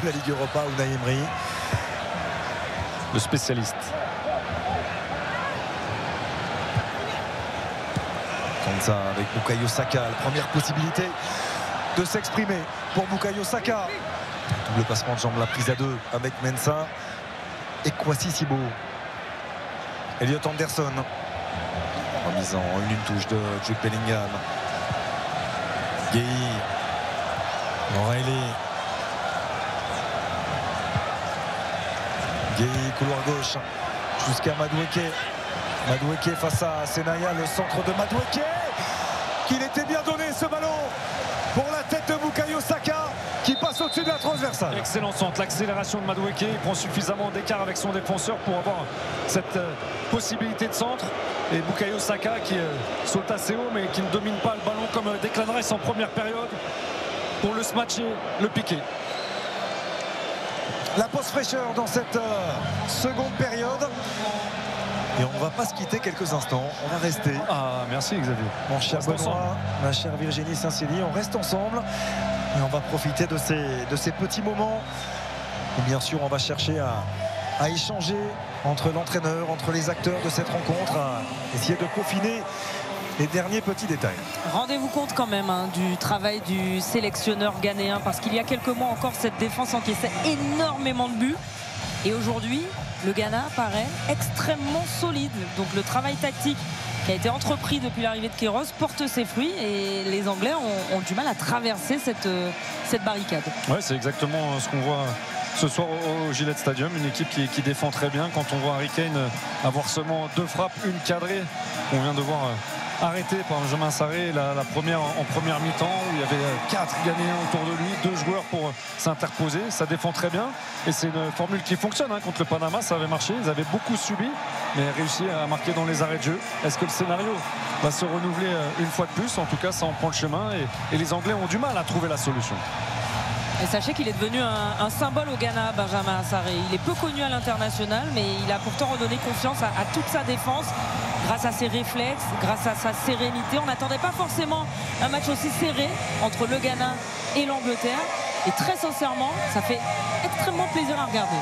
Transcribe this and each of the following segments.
la Ligue Europa, Unai Emery. Le spécialiste. Comme ça avec Bukayo Saka, la première possibilité de s'exprimer pour Bukayo Saka. Double passement de jambe, la prise à deux avec Mensah et Kwasi Sibo. Elliot Anderson. Remise en une touche de Jude Bellingham. Gueye. O'Reilly. Gueye, couloir gauche jusqu'à Madueke. Madueke face à Senaya, le centre de Madueke. Qu'il était bien donné ce ballon pour la tête de Bukayo Saka qui passe au-dessus de la transversale. Excellent centre, l'accélération de Madueke, il prend suffisamment d'écart avec son défenseur pour avoir cette possibilité de centre. Et Bukayo Saka qui saute assez haut mais qui ne domine pas le ballon comme Declan Rice en première période pour le smatcher, le piquer. La pause fraîcheur dans cette seconde période. Et on ne va pas se quitter quelques instants, on va rester. Ah, merci Xavier. Mon cher Benoît, ma chère Virginie Saint-Célie, on reste ensemble et on va profiter de ces petits moments. Et bien sûr, on va chercher à échanger entre l'entraîneur, entre les acteurs de cette rencontre, à essayer de peaufiner les derniers petits détails. Rendez-vous compte quand même du travail du sélectionneur ghanéen, parce qu'il y a quelques mois encore, cette défense encaissait énormément de buts. Et aujourd'hui, le Ghana paraît extrêmement solide. Donc le travail tactique qui a été entrepris depuis l'arrivée de Queiroz porte ses fruits et les Anglais ont du mal à traverser cette barricade. Ouais, c'est exactement ce qu'on voit ce soir au Gillette Stadium, une équipe qui défend très bien. Quand on voit Harry Kane avoir seulement 2 frappes, une cadrée, on vient de voir arrêté par Benjamin Sarré, la première en première mi-temps où il y avait 4 Ghanéens autour de lui, 2 joueurs pour s'interposer. Ça défend très bien et c'est une formule qui fonctionne. Contre le Panama, ça avait marché, ils avaient beaucoup subi mais réussi à marquer dans les arrêts de jeu. Est-ce que le scénario va se renouveler une fois de plus? En tout cas, ça en prend le chemin et les Anglais ont du mal à trouver la solution. Et sachez qu'il est devenu un symbole au Ghana, Benjamin Sarré. Il est peu connu à l'international, mais il a pourtant redonné confiance à toute sa défense grâce à ses réflexes, grâce à sa sérénité. On n'attendait pas forcément un match aussi serré entre le Ghana et l'Angleterre. Et très sincèrement, ça fait extrêmement plaisir à regarder.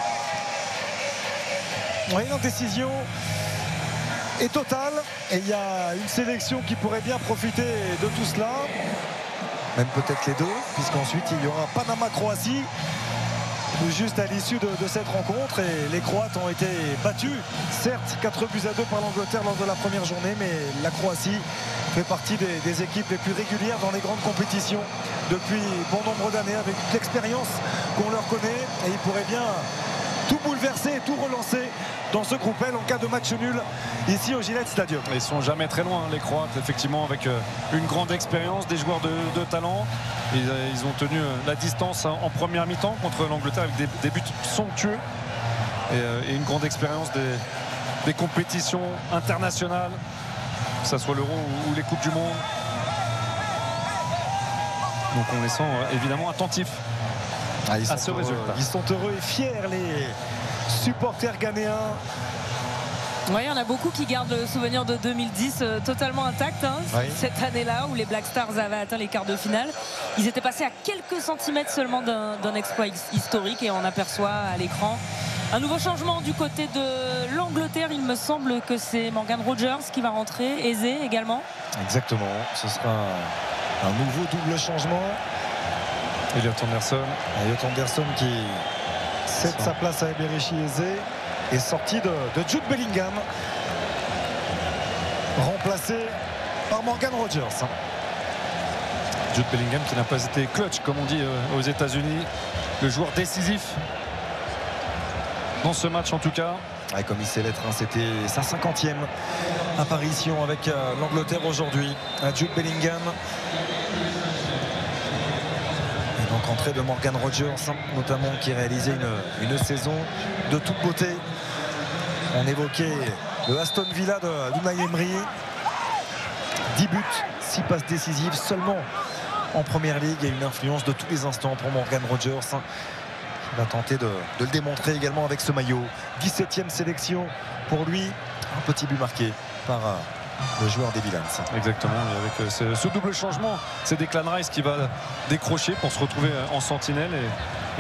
Oui, l'indécision est totale et il y a une sélection qui pourrait bien profiter de tout cela. Même peut-être les deux, puisqu'ensuite il y aura Panama-Croatie juste à l'issue de cette rencontre. Et les Croates ont été battus, certes 4-2 par l'Angleterre lors de la première journée, mais la Croatie fait partie des équipes les plus régulières dans les grandes compétitions depuis bon nombre d'années, avec l'expérience qu'on leur connaît, et ils pourraient bien tout bouleverser et tout relancer dans ce groupe L en cas de match nul ici au Gillette Stadium. Ils sont jamais très loin les Croates, effectivement, avec une grande expérience, des joueurs de talent. Ils ont tenu la distance en première mi-temps contre l'Angleterre avec des buts somptueux et une grande expérience des compétitions internationales, que ce soit l'Euro ou les Coupes du Monde. Donc on les sent évidemment attentifs à ce résultat. Ils sont heureux et fiers, les supporters ghanéens. Oui, il y en a beaucoup qui gardent le souvenir de 2010 totalement intact. Oui. Cette année-là où les Black Stars avaient atteint les quarts de finale. Ils étaient passés à quelques centimètres seulement d'un exploit historique, et on aperçoit à l'écran un nouveau changement du côté de l'Angleterre. Il me semble que c'est Morgan Rogers qui va rentrer, Eze également. Exactement, ce sera un nouveau double changement. Elliot Anderson qui cède sa place à Eberechi Eze est sorti de Jude Bellingham, remplacé par Morgan Rogers. Jude Bellingham qui n'a pas été clutch comme on dit aux États-Unis, le joueur décisif dans ce match en tout cas. Et comme il sait l'être, c'était sa 50e apparition avec l'Angleterre aujourd'hui. Jude Bellingham. Et donc entrée de Morgan Rogers, notamment, qui réalisait une saison de toute beauté. On évoquait le Aston Villa d'Unai Emery. 10 buts, 6 passes décisives seulement en première ligue, et une influence de tous les instants pour Morgan Rogers. Il va tenter de le démontrer également avec ce maillot. 17e sélection pour lui. Un petit but marqué par le joueur des Villans. Exactement, et avec ce double changement, c'est Declan Rice qui va décrocher pour se retrouver en sentinelle, et